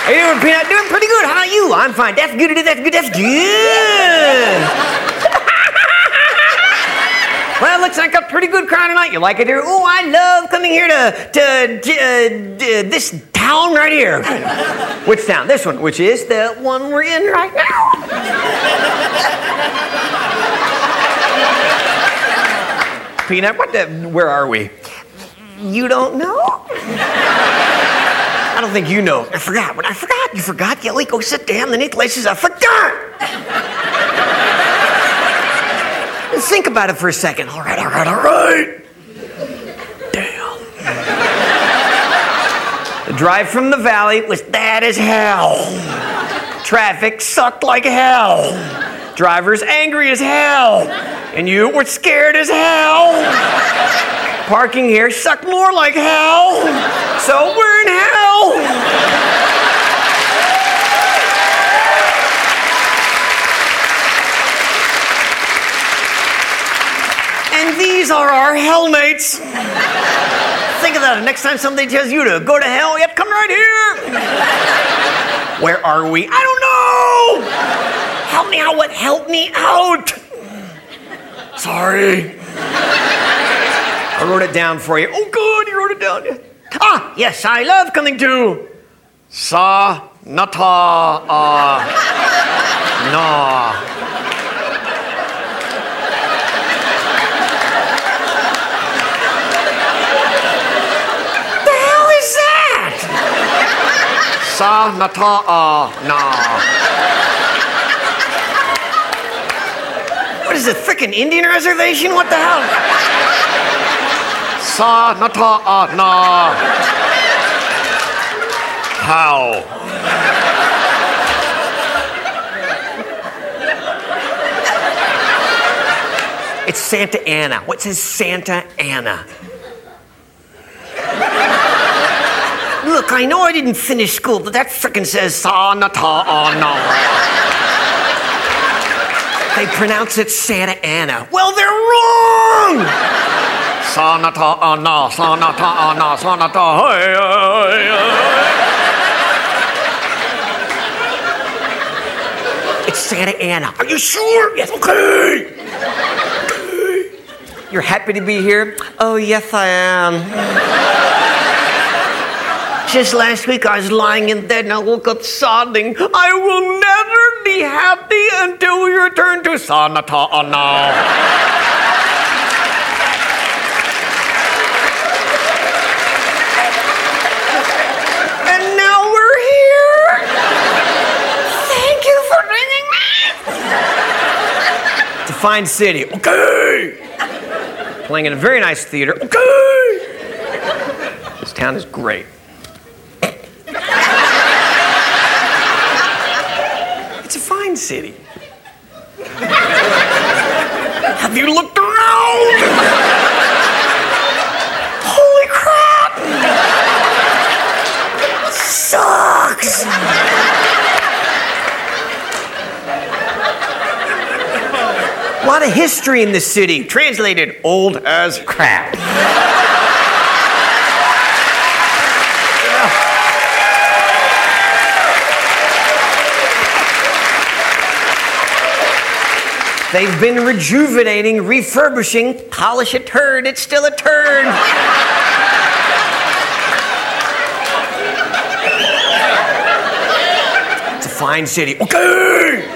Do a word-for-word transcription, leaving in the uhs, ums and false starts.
How you doing, Peanut? Doing pretty good. How about you? I'm fine. That's good. That's good. That's good. Well, looks like a pretty good crowd tonight. You like it here? Oh, I love coming here to to, to uh, d- this town right here. Which town? This one, which is the one we're in right now. Peanut, what the? Where are we? You don't know? I don't think you know. I forgot. But I forgot. You forgot. Yeah, we go sit down. The Nicholas says, I forgot. Think about it for a second. All right, all right, all right. Damn. The drive from the valley was bad as hell. Traffic sucked like hell. Drivers angry as hell. And you were scared as hell. Parking here sucked more like hell. So we're in hell. And these are our hellmates. Think about it. Next time somebody tells you to go to hell, yep, come right here. Where are we? I don't know. Help me out. What? Help me out. Sorry. I wrote it down for you. Oh, good. You wrote it down. Ah, yes, I love coming to Sa Nata uh, Na. Sa nata uh, na. What is it, frickin' Indian reservation? What the hell? Sa nata uh, na. How? It's Santa Ana. What says Santa Ana? Look, I know I didn't finish school, but that frickin' says sa na ta uh, na. They pronounce it Santa Ana. Well, they're wrong! Sa na ta uh, na, sa na ta uh, na, sa na ta hey, hey, hey. It's Santa Ana. Are you sure? Yes, okay. Okay. You're happy to be here? Oh, yes, I am. Just last week, I was lying in bed and I woke up sobbing. I will never be happy until we return to Sanata Ana. And now we're here. Thank you for bringing me. It's a fine city. Okay. Playing in a very nice theater. Okay. This town is great. City. Have you looked around? Holy crap! Sucks. A lot of history in this city. Translated, old as crap. They've been rejuvenating, refurbishing, polish a turd, it's still a turd. It's a fine city. Okay!